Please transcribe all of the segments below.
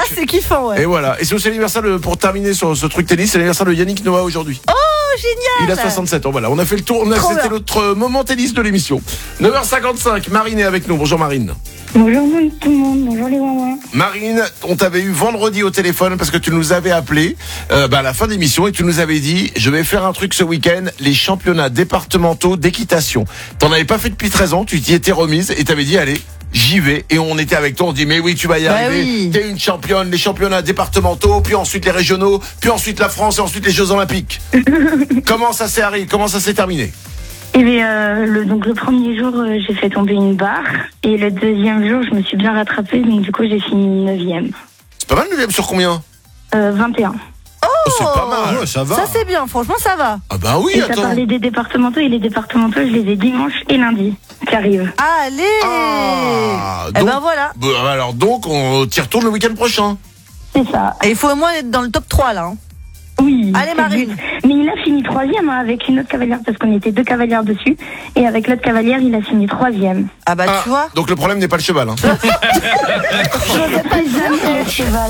c'est kiffant, ouais. Et voilà. Et c'est aussi l'anniversaire pour terminer sur ce truc tennis, c'est l'anniversaire de Yannick Noah aujourd'hui. Oh, génial. Il a 67 ans, voilà. On a fait le tour, c'était bien. notre moment tennis de l'émission. 9h55, Marine est avec nous. Bonjour Marine. Bonjour tout le monde, bonjour les mamans. Marine, on t'avait eu vendredi au téléphone parce que tu nous avais appelé à la fin d'émission et tu nous avais dit je vais faire un truc ce week-end, les championnats départementaux d'équitation. T'en avais pas fait depuis 13 ans, tu t'y étais remise et t'avais dit allez, j'y vais. Et on était avec toi, on dit mais oui tu vas y arriver, oui. T'es une championne, les championnats départementaux, puis ensuite les régionaux, puis ensuite la France et ensuite les Jeux Olympiques. Comment ça s'est terminé? Et bien, donc le premier jour, j'ai fait tomber une barre. Et le deuxième jour, je me suis bien rattrapée. Donc du coup, j'ai fini 9e. C'est pas mal 9e sur combien? 21. Oh, c'est pas mal. Ouais, ça va. Ça, c'est bien, franchement, ça va. Ah bah oui, Et ça attends. parlait des départementaux. Et les départementaux, je les ai dimanche et lundi qui arrivent. Allez. Ah, Eh donc- ben voilà. Alors donc on t'y retourne le week-end prochain. C'est ça. Et il faut au moins être dans le top 3, là. Hein. Oui. Allez, Marine. Mais il a fini 3e avec une autre cavalière parce qu'on était 2 cavalières dessus. Et avec l'autre cavalière, il a fini 3e. Ah bah, tu vois. Donc le problème n'est pas le cheval. Hein. Je n'osais pas jamais le cheval.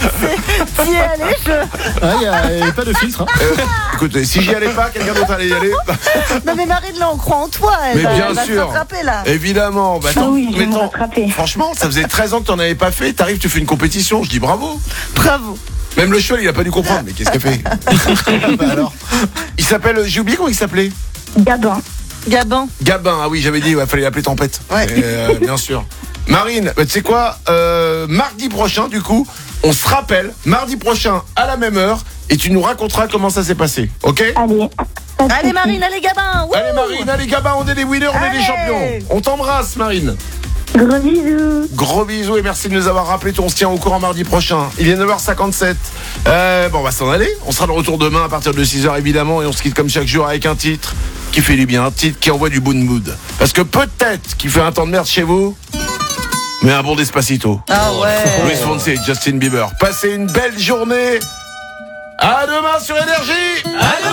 Si allez, Il n'y a pas de filtre. Écoutez, si j'y allais pas, quelqu'un d'autre allait y aller. Non mais Marine, là, on croit en toi. Elle Mais va, bien elle va sûr. se rattraper, là. Évidemment. Bah, attends, Ah oui, je vais mais me attends, rattraper. franchement, ça faisait 13 ans que t'en avais pas fait. T'arrives, tu fais une compétition. Je dis bravo. Bravo. Même le cheval, il a pas dû comprendre. Mais qu'est-ce qu'il fait? Bah alors. Il s'appelle, j'ai oublié comment il s'appelait. Gabin. Gabin. Gabin. Ah oui, j'avais dit, il fallait l'appeler Tempête. Ouais. Bien sûr. Marine, tu sais quoi? Mardi prochain, du coup, on se rappelle. Mardi prochain, à la même heure. Et tu nous raconteras comment ça s'est passé. Ok? Allez. Pas de Allez, soucis. Marine, allez, Gabin. Wouh. Allez Marine, allez Gabin, on est des winners, on est des Allez. champions. On t'embrasse Marine. Gros bisous. Gros bisous et merci de nous avoir rappelé. On se tient au courant mardi prochain. Il est 9h57. On va s'en aller. On sera de retour demain à partir de 6h évidemment. Et on se quitte comme chaque jour avec un titre qui fait du bien. Un titre qui envoie du bon mood. Parce que peut-être qu'il fait un temps de merde chez vous, mais un bon Despacito. Ah ouais. Luis Fonsi et Justin Bieber. Passez une belle journée. À demain sur Énergie.